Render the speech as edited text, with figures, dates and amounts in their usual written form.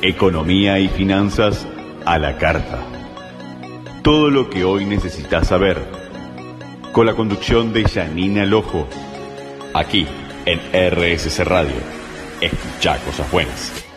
Economía y finanzas a la carta. Todo lo que hoy necesitas saber. Con la conducción de Janina Lojo. Aquí en RSC Radio. Escucha cosas buenas.